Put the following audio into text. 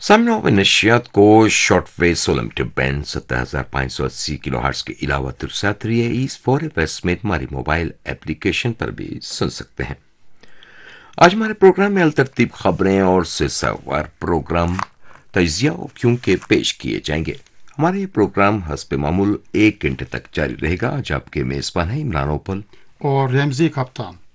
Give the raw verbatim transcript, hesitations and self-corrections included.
सामने नशियात को शॉर्टवेव सोलह मीटर बैंड सत्रह हजार पाँच सौ अस्सी किलो हर्ट्ज के अलावा तिरसठ ईस फोर एफ एस में हमारी मोबाइल एप्लीकेशन पर भी सुन सकते हैं। आज हमारे प्रोग्राम में अलतरतीब खबरें और सिलसिलावार प्रोग्राम तजिया क्योंकि पेश किए जाएंगे। हमारे ये प्रोग्राम हस्ब मामूल एक घंटे तक जारी रहेगा। आज आपके मेजबान है इमरान ओपल और रेमजी कप्तान।